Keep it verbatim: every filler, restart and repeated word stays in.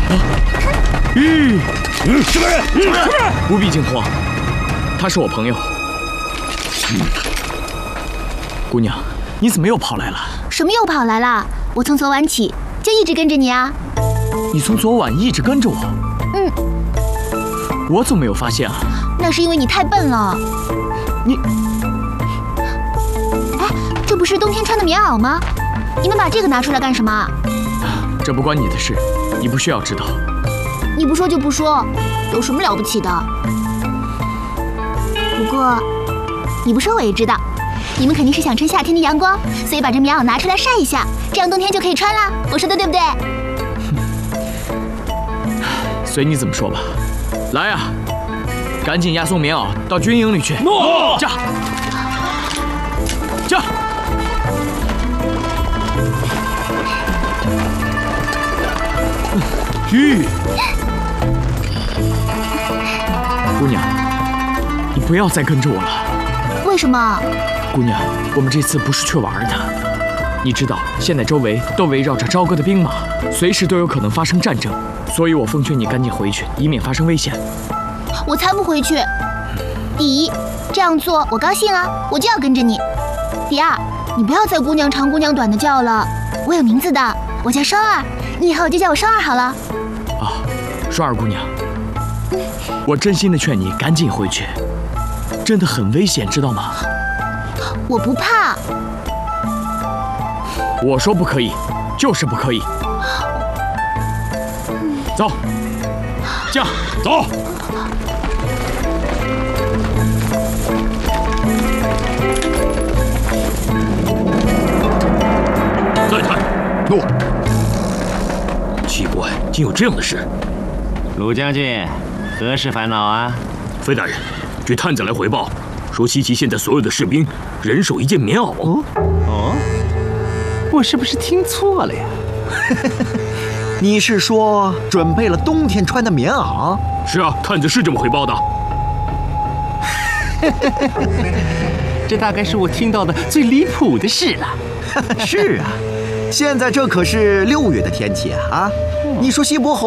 咦， 嗯，什么人？什么人？ 不必惊慌，他是我朋友。嗯，姑娘，你怎么又跑来了？ 什么又跑来了？我从昨晚起就一直跟着你啊。 你从昨晚一直跟着我？ 嗯。 我怎么没有发现啊？ 那是因为你太笨了。 你， 哎，这不是冬天穿的棉袄吗？你们把这个拿出来干什么？ 这不关你的事，你不需要知道。 你不说就不说，有什么了不起的？不过，你不说我也知道，你们肯定是想趁夏天的阳光，所以把这棉袄拿出来晒一下，这样冬天就可以穿啦。我说的对不对？ 随你怎么说吧。来呀、啊，赶紧押送棉袄到军营里去。 诺， 驾，驾。吁，姑娘，你不要再跟着我了。 为什么？ 姑娘，我们这次不是去玩的。你知道，现在周围都围绕着朝歌的兵马，随时都有可能发生战争，所以我奉劝你赶紧回去，以免发生危险。 我才不回去。第一，这样做我高兴啊，我就要跟着你。第二，你不要再姑娘长姑娘短的叫了，我有名字的，我叫双儿，你以后就叫我双儿好了。 啊，双儿姑娘，我真心的劝你赶紧回去，真的很危险，知道吗？ 我不怕。 我说不可以，就是不可以。走，驾，走。 再探，诺。奇怪，竟有这样的事。 鲁将军，何事烦恼啊？ 飞大人，据探子来回报，说西岐现在所有的士兵人手一件棉袄。 哦哦，我是不是听错了呀？ 你是说准备了冬天穿的棉袄？ 是啊，探子是这么回报的。 这大概是我听到的最离谱的事了。 是啊，现在这可是六月的天气啊！啊，你说西伯侯